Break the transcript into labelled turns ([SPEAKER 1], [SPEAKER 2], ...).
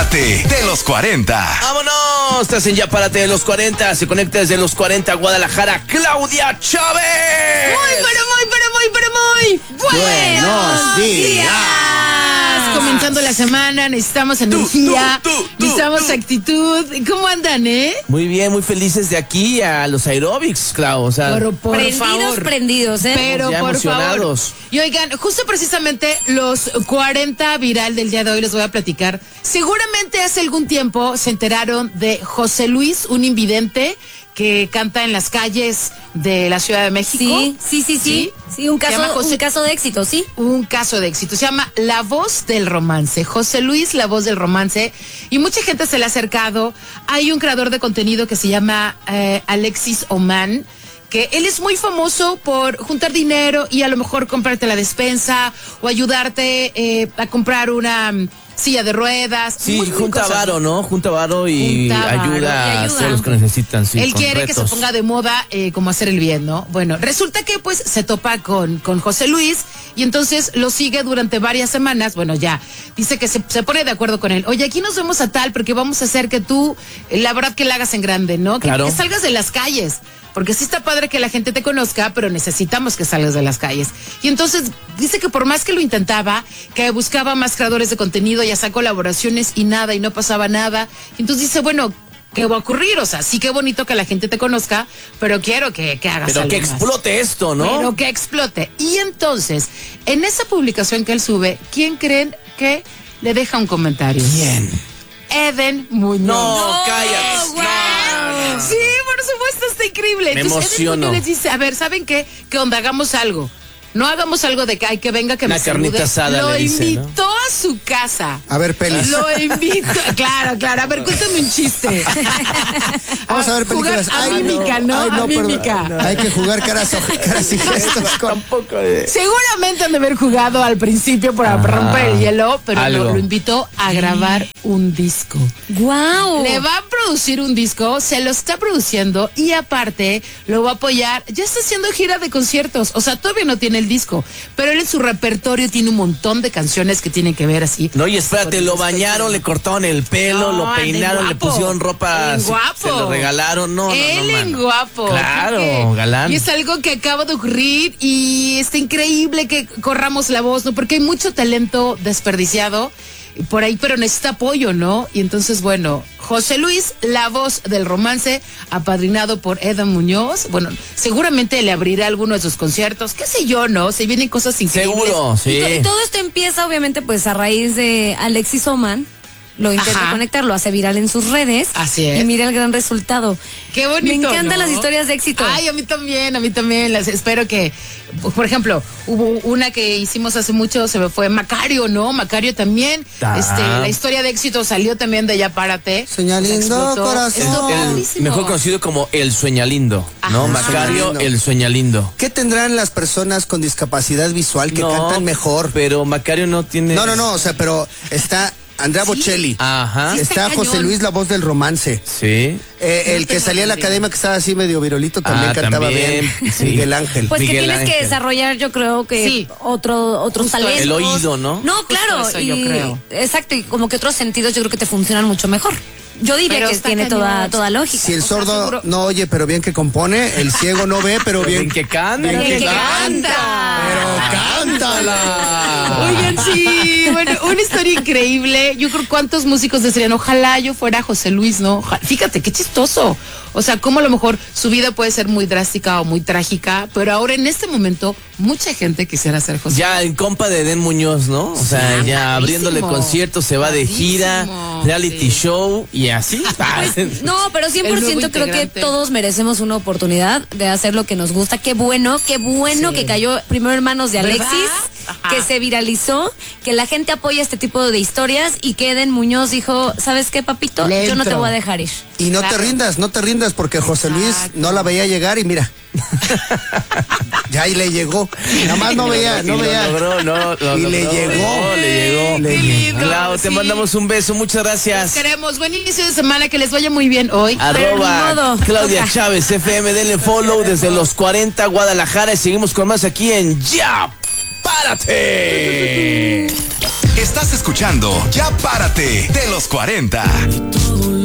[SPEAKER 1] De los 40.
[SPEAKER 2] ¡Vámonos! Estás en Ya Párate de los 40. Se conecta desde los 40 Guadalajara, Claudia Chávez.
[SPEAKER 3] Muy buenos días. Comenzando la semana, necesitamos energía, necesitamos actitud. ¿Cómo andan,
[SPEAKER 2] Muy bien, muy felices de aquí a los aeróbics, Clau. O sea,
[SPEAKER 3] por favor.
[SPEAKER 4] Prendidos,
[SPEAKER 3] Pero
[SPEAKER 2] ya
[SPEAKER 3] por
[SPEAKER 2] emocionados.
[SPEAKER 3] favor. Y oigan, justo precisamente los 40 viral del día de hoy les voy a platicar. Seguramente hace algún tiempo se enteraron de José Luis, un invidente que canta en las calles de la Ciudad de México.
[SPEAKER 4] Sí, un caso de éxito, ¿sí?
[SPEAKER 3] Un caso de éxito. Se llama La Voz del Romance. José Luis, La Voz del Romance. Y mucha gente se le ha acercado. Hay un creador de contenido que se llama Alexis Oman, que él es muy famoso por juntar dinero y a lo mejor comprarte la despensa o ayudarte a comprar una silla de ruedas.
[SPEAKER 2] Sí, junta varo, ¿no? Junta varo y ayuda a todos los que necesitan. Sí,
[SPEAKER 3] él quiere que se ponga de moda como hacer el bien, ¿no? Bueno, resulta que pues se topa con José Luis y entonces lo sigue durante varias semanas. Bueno, ya, dice que se pone de acuerdo con él. Oye, aquí nos vemos a tal porque vamos a hacer que tú, la verdad que la hagas en grande, ¿no?
[SPEAKER 2] Claro.
[SPEAKER 3] Que salgas de las calles. Porque sí está padre que la gente te conozca, pero necesitamos que salgas de las calles. Y entonces dice que por más que lo intentaba, que buscaba más creadores de contenido y hacía colaboraciones y nada, y no pasaba nada. Y entonces dice, bueno, ¿qué va a ocurrir? O sea, sí que bonito que la gente te conozca, pero quiero que hagas
[SPEAKER 2] pero
[SPEAKER 3] algo
[SPEAKER 2] que
[SPEAKER 3] más.
[SPEAKER 2] Explote esto, ¿no?
[SPEAKER 3] Pero que explote. Y entonces, en esa publicación que él sube, ¿quién creen que le deja un comentario?
[SPEAKER 2] ¿Quién?
[SPEAKER 3] Eden Muñoz.
[SPEAKER 2] No, cállate.
[SPEAKER 3] Wow. Sí, por supuesto, está increíble.
[SPEAKER 2] Me
[SPEAKER 3] Entonces,
[SPEAKER 2] emociono.
[SPEAKER 3] Eden Muñoz les dice, a ver, ¿saben qué? ¿Qué onda? Hagamos algo. No hagamos algo de que, ay, que venga, que
[SPEAKER 2] una
[SPEAKER 3] me salude.
[SPEAKER 2] carnita asada,
[SPEAKER 3] lo
[SPEAKER 2] le dice,
[SPEAKER 3] invitó a su casa.
[SPEAKER 5] A ver, pelis.
[SPEAKER 3] Lo invito. Claro. A ver, cuéntame un chiste.
[SPEAKER 5] Vamos a ver películas.
[SPEAKER 3] A mímica, ¿no? A mímica.
[SPEAKER 5] No. Hay que jugar caras y gestos.
[SPEAKER 2] Tampoco.
[SPEAKER 3] Seguramente han de haber jugado al principio para romper el hielo, pero lo invitó a grabar un disco.
[SPEAKER 4] ¡Guau!
[SPEAKER 3] Le va a producir un disco, se lo está produciendo y aparte lo va a apoyar. Ya está haciendo gira de conciertos, o sea, todavía no tiene el disco, pero él en su repertorio tiene un montón de canciones que tienen que ver así.
[SPEAKER 2] No, y espérate, lo bañaron, le cortaron el pelo, lo peinaron, le pusieron ropa, se lo regalaron,
[SPEAKER 3] Él en guapo.
[SPEAKER 2] Claro, galán.
[SPEAKER 3] Y es algo que acaba de ocurrir y está increíble que corramos la voz, ¿no? Porque hay mucho talento desperdiciado por ahí, pero necesita apoyo, ¿no? Y entonces, bueno, José Luis, La Voz del Romance, apadrinado por Eden Muñoz. Bueno, seguramente le abrirá alguno de sus conciertos, qué sé yo, ¿no? Se vienen cosas increíbles.
[SPEAKER 2] Seguro, sí.
[SPEAKER 4] Y todo esto empieza, obviamente, pues a raíz de Alexis Oman. Lo intenta conectar, lo hace viral en sus redes.
[SPEAKER 3] Así es.
[SPEAKER 4] Y mira el gran resultado.
[SPEAKER 3] Qué bonito.
[SPEAKER 4] Me encantan
[SPEAKER 3] ¿no?
[SPEAKER 4] las historias de éxito.
[SPEAKER 3] Ay, a mí también. Espero que, por ejemplo, hubo una que hicimos hace mucho, se me fue Macario, ¿no? Macario también. La historia de éxito salió también de Ya Párate.
[SPEAKER 5] Sueñalindo, corazón.
[SPEAKER 2] El mejor conocido como El Sueñalindo, ¿no?
[SPEAKER 3] Ajá.
[SPEAKER 2] Macario, El Sueñalindo.
[SPEAKER 5] ¿Qué tendrán las personas con discapacidad visual que cantan mejor?
[SPEAKER 2] Pero Macario no tiene...
[SPEAKER 5] No, o sea, pero está Andrea Bocelli.
[SPEAKER 2] Ajá.
[SPEAKER 3] Sí,
[SPEAKER 5] Está
[SPEAKER 3] está
[SPEAKER 5] José
[SPEAKER 3] cañón.
[SPEAKER 5] Luis, La Voz del Romance.
[SPEAKER 2] Sí.
[SPEAKER 5] El que salía en la academia que estaba así medio virolito también cantaba
[SPEAKER 2] también,
[SPEAKER 5] bien.
[SPEAKER 2] sí.
[SPEAKER 5] Miguel Ángel.
[SPEAKER 4] Pues
[SPEAKER 2] Miguel
[SPEAKER 4] que tienes
[SPEAKER 2] Ángel.
[SPEAKER 4] que desarrollar, yo creo que
[SPEAKER 3] Sí.
[SPEAKER 4] otros
[SPEAKER 3] Justo
[SPEAKER 4] talentos.
[SPEAKER 2] el oído, ¿no?
[SPEAKER 4] No, claro.
[SPEAKER 3] eso yo creo.
[SPEAKER 4] Exacto, y como que otros sentidos yo creo que te funcionan mucho mejor. Yo diría
[SPEAKER 3] Pero
[SPEAKER 4] que
[SPEAKER 3] está
[SPEAKER 4] tiene
[SPEAKER 3] cañón.
[SPEAKER 4] toda lógica.
[SPEAKER 5] Si el
[SPEAKER 3] o sea,
[SPEAKER 5] sordo
[SPEAKER 3] seguro-
[SPEAKER 5] no oye, pero bien que compone, el ciego no ve, pero bien
[SPEAKER 2] que canta.
[SPEAKER 4] Bien que canta.
[SPEAKER 5] Pero cántala.
[SPEAKER 3] Oigan, sí, bueno, una historia increíble. Yo creo cuántos músicos desearían, ojalá yo fuera José Luis, ¿no? Fíjate, qué chistoso. O sea, cómo a lo mejor su vida puede ser muy drástica o muy trágica, pero ahora en este momento mucha gente quisiera ser José Luis.
[SPEAKER 2] Ya el compa de Eden Muñoz, ¿no? O sea,
[SPEAKER 3] Sí,
[SPEAKER 2] ya abriéndole
[SPEAKER 3] padrísimo.
[SPEAKER 2] conciertos, se va de gira,
[SPEAKER 3] Padrísimo,
[SPEAKER 2] reality
[SPEAKER 3] sí.
[SPEAKER 2] show y así.
[SPEAKER 4] Pues, no, pero
[SPEAKER 3] El nuevo
[SPEAKER 4] 100% creo que
[SPEAKER 3] integrante.
[SPEAKER 4] todos merecemos una oportunidad de hacer lo que nos gusta. Qué bueno
[SPEAKER 3] Sí.
[SPEAKER 4] que cayó primero en manos de
[SPEAKER 3] ¿Verdad?
[SPEAKER 4] Alexis,
[SPEAKER 3] Ajá.
[SPEAKER 4] que se viralizó, que la gente apoya este tipo de historias y que Eden Muñoz dijo, ¿sabes qué, papito?
[SPEAKER 3] Le
[SPEAKER 4] Yo no te
[SPEAKER 5] entro.
[SPEAKER 4] voy a dejar ir.
[SPEAKER 5] Y no
[SPEAKER 3] Claro.
[SPEAKER 5] te rindas, porque José Luis
[SPEAKER 3] Exacto.
[SPEAKER 5] no la veía llegar y mira. Ya y le llegó. Nada más no veía.
[SPEAKER 2] Y le llegó.
[SPEAKER 3] Qué lindo,
[SPEAKER 2] Clau, te
[SPEAKER 3] sí.
[SPEAKER 2] mandamos un beso, muchas gracias.
[SPEAKER 3] Queremos buen inicio de semana, que les vaya muy bien hoy.
[SPEAKER 4] Pero ni
[SPEAKER 2] @
[SPEAKER 4] modo.
[SPEAKER 2] Claudia Chávez FM, denle follow desde los 40 Guadalajara y seguimos con más aquí en Ya Párate.
[SPEAKER 1] Estás escuchando Ya Párate de los 40.